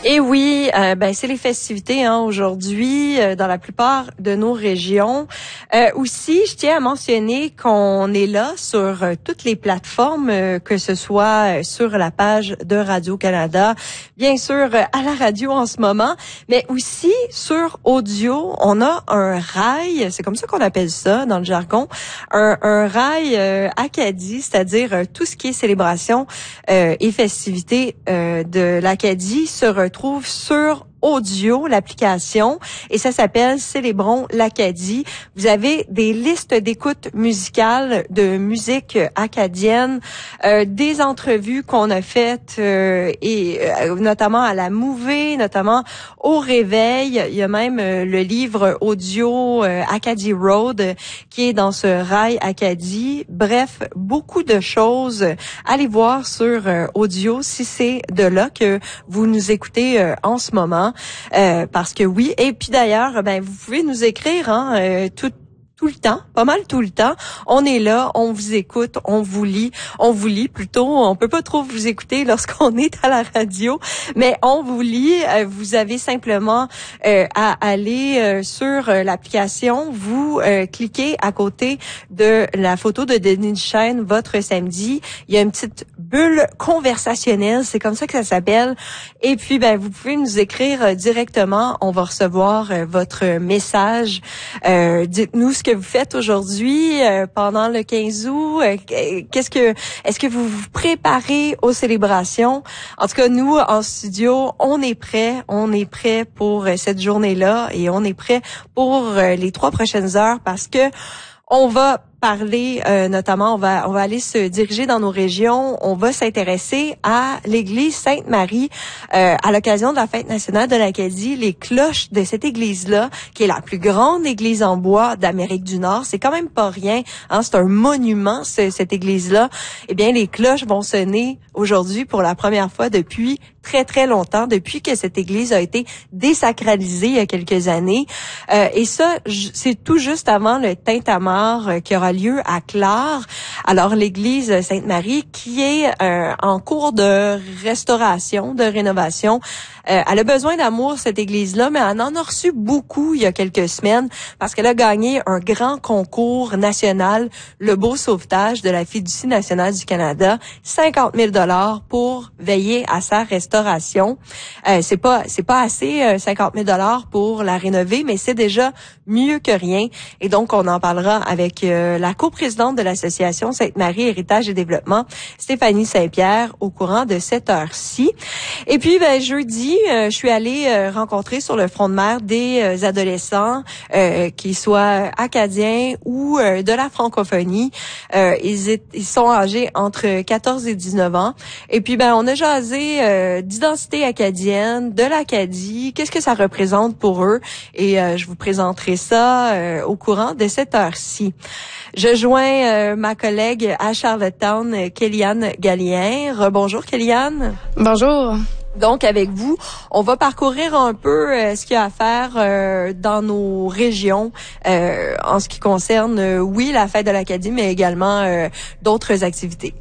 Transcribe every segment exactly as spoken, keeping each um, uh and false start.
Et oui, euh, ben c'est les festivités hein, aujourd'hui euh, dans la plupart de nos régions. Euh, aussi, je tiens à mentionner qu'on est là sur euh, toutes les plateformes, euh, que ce soit euh, sur la page de Radio-Canada, bien sûr euh, à la radio en ce moment, mais aussi sur audio. On a un rail, c'est comme ça qu'on appelle ça dans le jargon, un, un rail euh, Acadie, c'est-à-dire euh, tout ce qui est célébration euh, et festivités euh, de l'Acadie se retrouve sur audio, l'application, et ça s'appelle Célébrons l'Acadie. Vous avez des listes d'écoute musicales de musique acadienne, euh, des entrevues qu'on a faites, euh, et euh, notamment à la Mouvée, notamment au Réveil. Il y a même euh, le livre audio euh, Acadie Road euh, qui est dans ce rail Acadie. Bref, beaucoup de choses. Allez voir sur euh, audio si c'est de là que vous nous écoutez euh, en ce moment. Euh, parce que oui, et puis d'ailleurs, ben vous pouvez nous écrire hein, euh, tout tout le temps, pas mal tout le temps. On est là, on vous écoute, on vous lit, on vous lit plutôt. On peut pas trop vous écouter lorsqu'on est à la radio, mais on vous lit. Euh, vous avez simplement euh, à aller euh, sur euh, l'application, vous euh, cliquez à côté de la photo de Denis Duchesne, votre samedi. Il y a une petite bulle conversationnelle, c'est comme ça que ça s'appelle. Et puis, ben vous pouvez nous écrire euh, directement. On va recevoir euh, votre message. Euh, dites-nous ce que vous faites aujourd'hui euh, pendant le quinze août. Euh, qu'est-ce que est-ce que vous vous préparez aux célébrations? En tout cas, nous en studio, on est prêts, on est prêts pour euh, cette journée-là et on est prêts pour euh, les trois prochaines heures parce que on va parler, euh, notamment, on va on va aller se diriger dans nos régions. On va s'intéresser à l'église Sainte-Marie euh, à l'occasion de la fête nationale de l'Acadie. Les cloches de cette église-là, qui est la plus grande église en bois d'Amérique du Nord, c'est quand même pas rien. Hein, c'est un monument, ce, cette église-là. Eh bien, les cloches vont sonner aujourd'hui pour la première fois depuis très très longtemps, depuis que cette église a été désacralisée il y a quelques années. Euh, et ça, c'est tout juste avant le tintamarre euh, qui aura lieu à Clare. Alors, l'église Sainte-Marie, qui est euh, en cours de restauration, de rénovation, euh, elle a besoin d'amour, cette église-là, mais elle en a reçu beaucoup il y a quelques semaines parce qu'elle a gagné un grand concours national, le Beau Sauvetage de la Fiducie nationale du Canada, cinquante mille dollars pour veiller à sa restauration. Euh, c'est pas c'est pas assez euh, cinquante mille dollars pour la rénover, mais c'est déjà mieux que rien. Et donc, on en parlera avec euh, la coprésidente de l'association Sainte-Marie Héritage et Développement, Stéphanie Saint-Pierre, au courant de cette heure-ci. Et puis, ben, jeudi, euh, je suis allée euh, rencontrer sur le front de mer des euh, adolescents, euh, qui soient acadiens ou euh, de la francophonie. Euh, ils, est, ils sont âgés entre quatorze et dix-neuf ans. Et puis, ben, on a jasé euh, d'identité acadienne, de l'Acadie, qu'est-ce que ça représente pour eux. Et euh, je vous présenterai ça euh, au courant de cette heure-ci. Je joins euh, ma collègue à Charlottetown, Kéliane Gallien. Rebonjour, Kéliane. Bonjour. Donc, avec vous, on va parcourir un peu euh, ce qu'il y a à faire euh, dans nos régions euh, en ce qui concerne, euh, oui, la fête de l'Acadie, mais également euh, d'autres activités.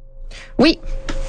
Oui.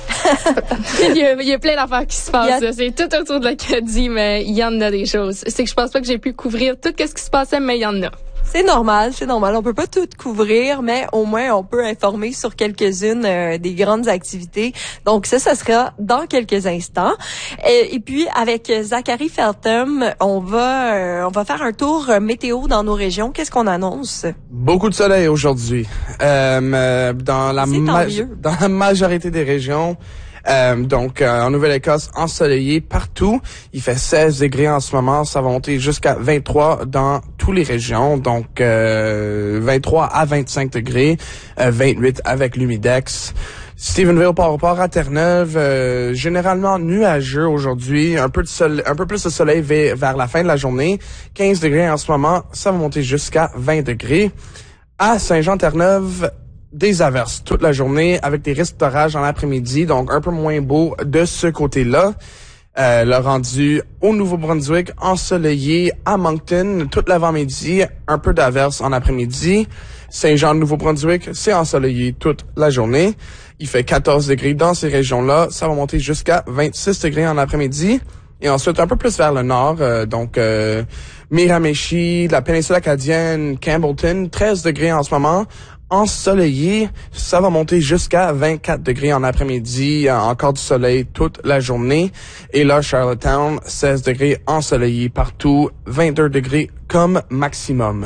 il, y a, il y a plein d'affaires qui se passent. A... C'est tout autour de l'Acadie, mais il y en a des choses. C'est que je pense pas que j'ai pu couvrir tout ce qui se passait, mais il y en a. C'est normal, c'est normal. On peut pas tout couvrir, mais au moins on peut informer sur quelques-unes euh, des grandes activités. Donc ça, ça sera dans quelques instants. Et, et puis avec Zachary Feltham, on va euh, on va faire un tour météo dans nos régions. Qu'est-ce qu'on annonce? Beaucoup de soleil aujourd'hui. Euh, dans la ma- dans la majorité des régions. Euh, donc, euh, en Nouvelle-Écosse, ensoleillé partout. Il fait seize degrés en ce moment. Ça va monter jusqu'à vingt-trois dans toutes les régions. Donc, euh, vingt-trois à vingt-cinq degrés. Euh, vingt-huit avec l'humidex. Stephenville, Port-au-Port à Terre-Neuve, euh, généralement nuageux aujourd'hui. Un peu de soleil, un peu plus de soleil vers, vers la fin de la journée. quinze degrés en ce moment. Ça va monter jusqu'à vingt degrés. À Saint-Jean-Terre-Neuve, des averses toute la journée avec des risques d'orage en l'après-midi, donc un peu moins beau de ce côté-là. Euh, le rendu au Nouveau-Brunswick, ensoleillé à Moncton toute l'avant-midi, un peu d'averses en après-midi. Saint-Jean-Nouveau-Brunswick, c'est ensoleillé toute la journée. Il fait quatorze degrés dans ces régions-là. Ça va monter jusqu'à vingt-six degrés en après-midi. Et ensuite, un peu plus vers le nord, euh, donc euh, Miramichi, la péninsule acadienne, Campbellton, treize degrés en ce moment. Ensoleillé, ça va monter jusqu'à vingt-quatre degrés en après-midi, encore du soleil toute la journée. Et là, Charlottetown, seize degrés ensoleillé partout, vingt-deux degrés comme maximum.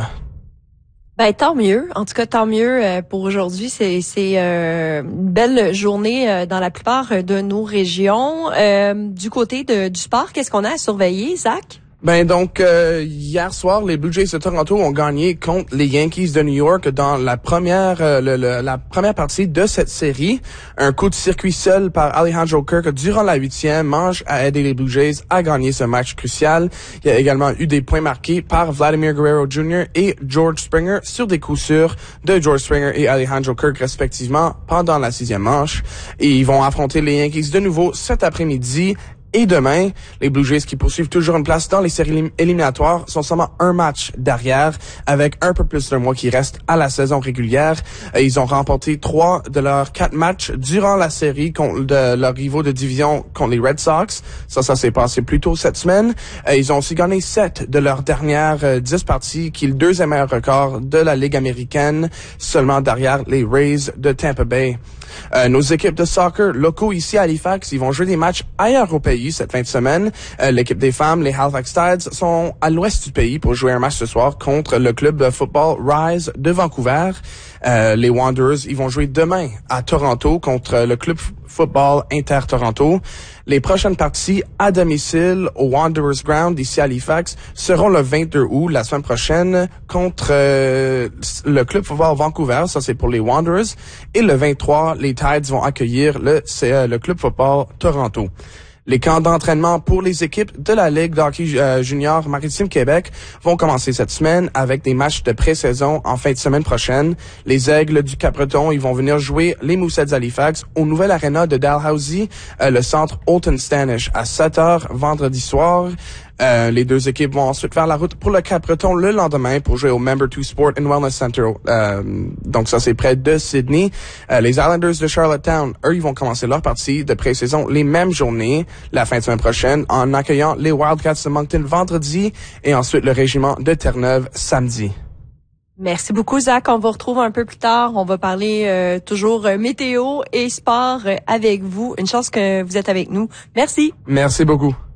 Ben tant mieux. En tout cas, tant mieux euh, pour aujourd'hui. C'est c'est euh, une belle journée euh, dans la plupart de nos régions. Euh, du côté de, du sport, qu'est-ce qu'on a à surveiller, Zach? Ben donc euh, hier soir, les Blue Jays de Toronto ont gagné contre les Yankees de New York dans la première euh, le, le, la première partie de cette série. Un coup de circuit seul par Alejandro Kirk durant la huitième manche a aidé les Blue Jays à gagner ce match crucial. Il y a également eu des points marqués par Vladimir Guerrero junior et George Springer sur des coups sûrs de George Springer et Alejandro Kirk respectivement pendant la sixième manche. Et ils vont affronter les Yankees de nouveau cet après-midi. Et demain, les Blue Jays qui poursuivent toujours une place dans les séries éliminatoires sont seulement un match derrière avec un peu plus d'un mois qui reste à la saison régulière. Ils ont remporté trois de leurs quatre matchs durant la série contre de leurs rivaux de division contre les Red Sox. Ça, ça s'est passé plus tôt cette semaine. Ils ont aussi gagné sept de leurs dernières dix parties, qui est le deuxième meilleur record de la Ligue américaine, seulement derrière les Rays de Tampa Bay. Euh, nos équipes de soccer locaux ici à Halifax, ils vont jouer des matchs ailleurs au pays cette fin de semaine. Euh, l'équipe des femmes, les Halifax Tides, sont à l'ouest du pays pour jouer un match ce soir contre le club de football Rise de Vancouver. Euh, les Wanderers, ils vont jouer demain à Toronto contre le club football Inter-Toronto. Les prochaines parties à domicile au Wanderers Ground ici à Halifax seront le vingt-deux août, la semaine prochaine, contre euh, le club football Vancouver, ça c'est pour les Wanderers, et le vingt-trois, les Tides vont accueillir le, c'est, euh, le club football Toronto. Les camps d'entraînement pour les équipes de la Ligue de hockey euh, junior Maritime Québec vont commencer cette semaine avec des matchs de pré-saison en fin de semaine prochaine. Les Aigles du Cap-Breton, ils vont venir jouer les Mooseheads Halifax au nouvel aréna de Dalhousie, euh, le centre Holton Stanish, à sept heures vendredi soir. Euh, les deux équipes vont ensuite faire la route pour le Cap-Breton le lendemain pour jouer au Member two Sport and Wellness Center. Euh, donc ça, c'est près de Sydney. Euh, les Islanders de Charlottetown, eux, ils vont commencer leur partie de pré-saison les mêmes journées, la fin de semaine prochaine, en accueillant les Wildcats de Moncton vendredi et ensuite le Régiment de Terre-Neuve samedi. Merci beaucoup, Zach. On vous retrouve un peu plus tard. On va parler euh, toujours euh, météo et sport euh, avec vous. Une chance que vous êtes avec nous. Merci. Merci beaucoup.